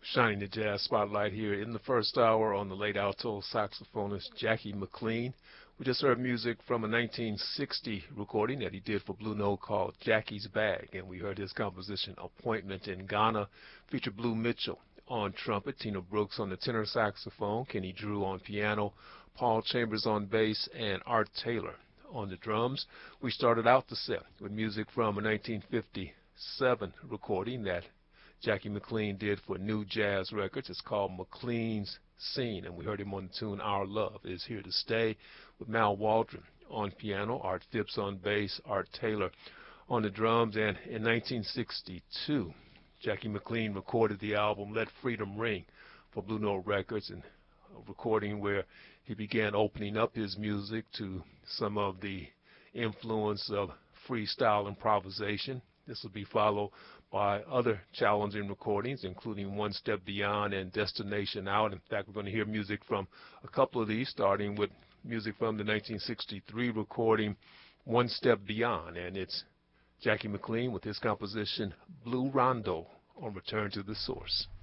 Shining the jazz spotlight here in the first hour on the late alto saxophonist Jackie McLean. We just heard music from a 1960 recording that he did for Blue Note called Jackie's Bag, and we heard his composition Appointment in Ghana. Featured Blue Mitchell on trumpet, Tina Brooks on the tenor saxophone, Kenny Drew on piano, Paul Chambers on bass, and Art Taylor on the drums. We started out the set with music from a 1957 recording that Jackie McLean did for New Jazz Records. It's called McLean's Scene, and we heard him on the tune Our Love Is Here to Stay with Mal Waldron on piano, Art Phipps on bass, Art Taylor on the drums. And in 1962, Jackie McLean recorded the album Let Freedom Ring for Blue Note Records, and a recording where he began opening up his music to some of the influence of freestyle improvisation. This will be followed by other challenging recordings, including One Step Beyond and Destination Out. In fact, we're going to hear music from a couple of these, starting with music from the 1963 recording One Step Beyond, and it's Jackie McLean with his composition Blue Rondo on Return to the Source.